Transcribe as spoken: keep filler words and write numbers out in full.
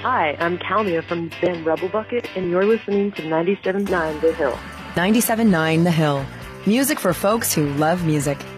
Hi, I'm Calmia from the band Rebel Bucket, and you're listening to ninety-seven point nine The Hill. ninety-seven point nine The Hill. Music for folks who love music.